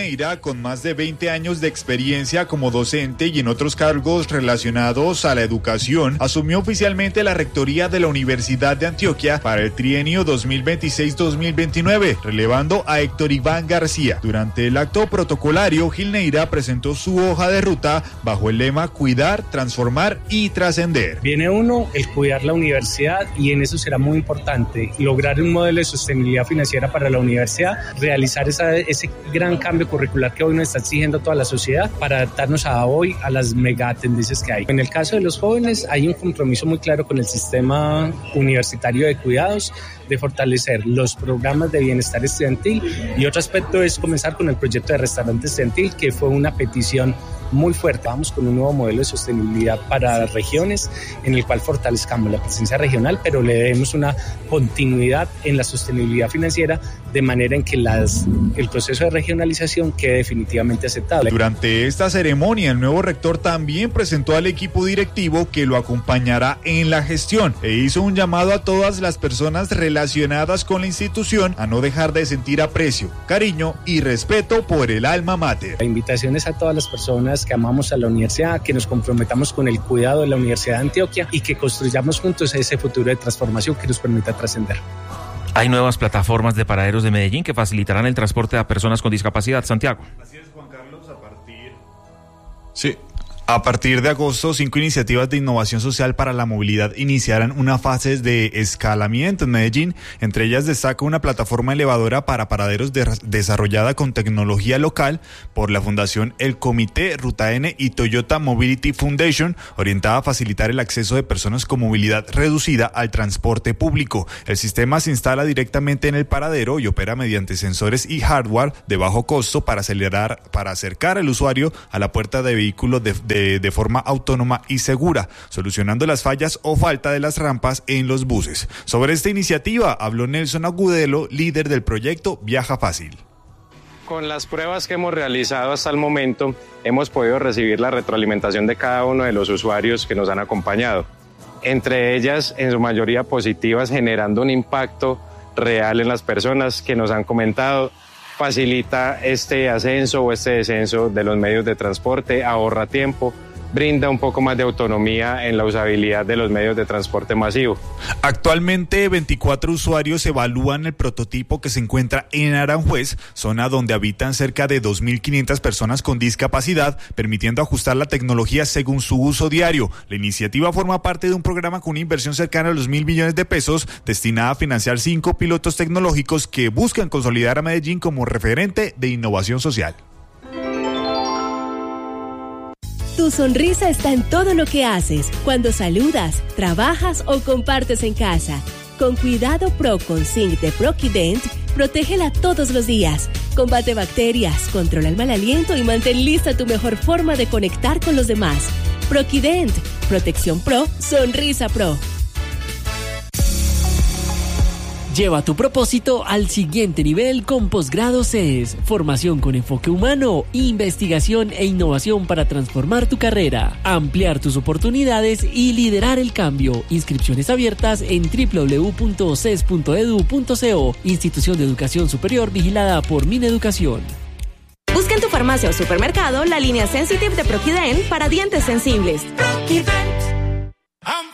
Neira, con más de 20 años de experiencia como docente y en otros cargos relacionados a la educación, asumió oficialmente la rectoría de la Universidad de Antioquia para el trienio 2026-2029, relevando a Héctor Iván García. Durante el acto protocolario, Gil Neira presentó su hoja de ruta bajo el lema Cuidar, Transformar y Trascender. Viene uno, el cuidar la universidad, y en eso será muy importante lograr un modelo de sostenibilidad financiera para la universidad, realizar ese gran cambio curricular que hoy nos está exigiendo toda la sociedad para adaptarnos a hoy a las mega tendencias que hay. En el caso de los jóvenes hay un compromiso muy claro con el sistema universitario de cuidados, de fortalecer los programas de bienestar estudiantil, y otro aspecto es comenzar con el proyecto de restaurante estudiantil, que fue una petición muy fuerte. Vamos con un nuevo modelo de sostenibilidad para las regiones en el cual fortalezcamos la presencia regional, pero le demos una continuidad en la sostenibilidad financiera, de manera en que el proceso de regionalización quede definitivamente aceptable. Durante esta ceremonia, el nuevo rector también presentó al equipo directivo que lo acompañará en la gestión e hizo un llamado a todas las personas relacionadas con la institución a no dejar de sentir aprecio, cariño y respeto por el alma mater. La invitación es a todas las personas que amamos a la universidad, que nos comprometamos con el cuidado de la Universidad de Antioquia y que construyamos juntos ese futuro de transformación que nos permita trascender. Hay nuevas plataformas de paraderos de Medellín que facilitarán el transporte a personas con discapacidad. Santiago. Así es, Juan Carlos, A partir de agosto, 5 iniciativas de innovación social para la movilidad iniciarán una fase de escalamiento en Medellín. Entre ellas destaca una plataforma elevadora para paraderos desarrollada con tecnología local por la Fundación El Comité, Ruta N y Toyota Mobility Foundation, orientada a facilitar el acceso de personas con movilidad reducida al transporte público. El sistema se instala directamente en el paradero y opera mediante sensores y hardware de bajo costo para acercar al usuario a la puerta de vehículos de forma autónoma y segura, solucionando las fallas o falta de las rampas en los buses. Sobre esta iniciativa habló Nelson Agudelo, líder del proyecto Viaja Fácil. Con las pruebas que hemos realizado hasta el momento, hemos podido recibir la retroalimentación de cada uno de los usuarios que nos han acompañado. Entre ellas, en su mayoría positivas, generando un impacto real en las personas que nos han comentado. Facilita este ascenso o este descenso de los medios de transporte, ahorra tiempo, brinda un poco más de autonomía en la usabilidad de los medios de transporte masivo. Actualmente 24 usuarios evalúan el prototipo que se encuentra en Aranjuez, zona donde habitan cerca de 2.500 personas con discapacidad, permitiendo ajustar la tecnología según su uso diario. La iniciativa forma parte de un programa con una inversión cercana a los 1.000 millones de pesos, destinada a financiar 5 pilotos tecnológicos que buscan consolidar a Medellín como referente de innovación social. Tu sonrisa está en todo lo que haces, cuando saludas, trabajas o compartes en casa. Con Cuidado Pro con Zinc de Proquident, protégela todos los días. Combate bacterias, controla el mal aliento y mantén lista tu mejor forma de conectar con los demás. Proquident, protección pro, sonrisa pro. Lleva tu propósito al siguiente nivel con Posgrado CES. Formación con enfoque humano, investigación e innovación para transformar tu carrera, ampliar tus oportunidades y liderar el cambio. Inscripciones abiertas en www.ces.edu.co. Institución de Educación Superior vigilada por Mineducación. Busca en tu farmacia o supermercado la línea Sensitive de Proquident para dientes sensibles. Proquident.